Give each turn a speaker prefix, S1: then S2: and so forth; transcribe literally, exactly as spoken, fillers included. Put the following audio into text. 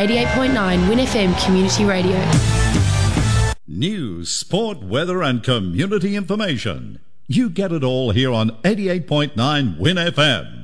S1: eighty-eight point nine Win F M Community Radio.
S2: News, sport, weather and community information. You get it all here on eighty-eight point nine Win F M.